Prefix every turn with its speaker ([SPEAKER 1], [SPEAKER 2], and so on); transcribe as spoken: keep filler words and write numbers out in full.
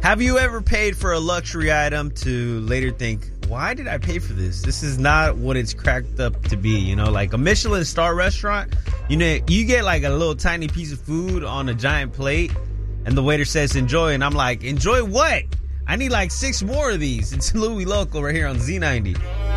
[SPEAKER 1] Have you ever paid for a luxury item to later think, why did I pay for this? This is not what it's cracked up to be. You know, like a Michelin star restaurant, you know, you get like a little tiny piece of food on a giant plate and the waiter says, enjoy. And I'm like, enjoy what? I need like six more of these. It's Louis Local right here on Z ninety.